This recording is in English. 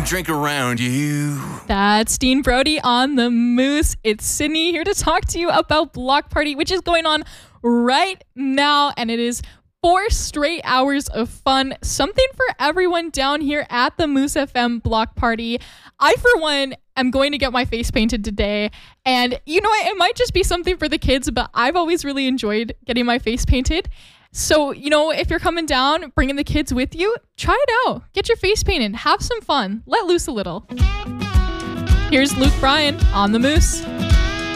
drink around you. That's Dean Brody on the Moose. It's Sydney here to talk to you about Block Party, which is going on right now, and it is 4 straight hours of fun. Something for everyone down here at the Moose FM Block Party. I, for one, am going to get my face painted today. And you know what? It might just be something for the kids, but I've always really enjoyed getting my face painted. So, you know, if you're coming down, bringing the kids with you, try it out. Get your face painted. Have some fun. Let loose a little. Here's Luke Bryan on the Moose.